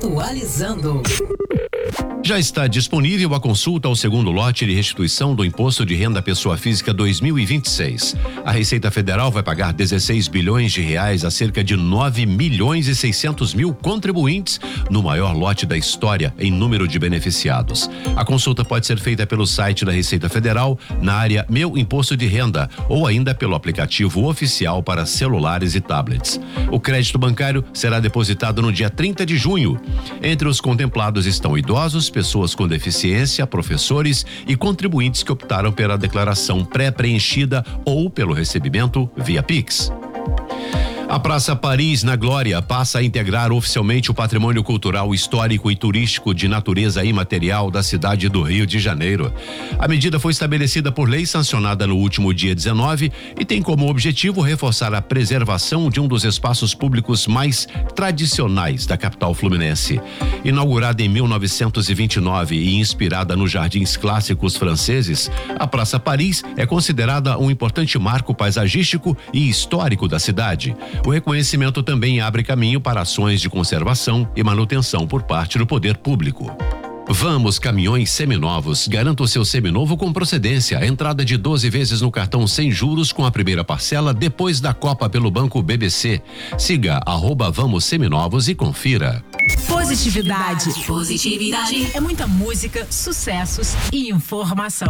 Atualizando. Já está disponível a consulta ao segundo lote de restituição do Imposto de Renda à Pessoa Física 2026. A Receita Federal vai pagar 16 bilhões de reais a cerca de 9.600.000 contribuintes no maior lote da história em número de beneficiados. A consulta pode ser feita pelo site da Receita Federal na área Meu Imposto de Renda ou ainda pelo aplicativo oficial para celulares e tablets. O crédito bancário será depositado no dia 30 de junho. Entre os contemplados estão idosos, pessoas com deficiência, professores e contribuintes que optaram pela declaração pré-preenchida ou pelo recebimento via Pix. A Praça Paris, na Glória, passa a integrar oficialmente o patrimônio cultural, histórico e turístico de natureza imaterial da cidade do Rio de Janeiro. A medida foi estabelecida por lei sancionada no último dia 19 e tem como objetivo reforçar a preservação de um dos espaços públicos mais tradicionais da capital fluminense. Inaugurada em 1929 e inspirada nos jardins clássicos franceses, a Praça Paris é considerada um importante marco paisagístico e histórico da cidade. O reconhecimento também abre caminho para ações de conservação e manutenção por parte do poder público. Vamos Caminhões Seminovos. Garanta o seu seminovo com procedência. Entrada de 12 vezes no cartão sem juros com a primeira parcela depois da Copa pelo Banco BBC. Siga @Vamos Seminovos e confira. Positividade. É muita música, sucessos e informação.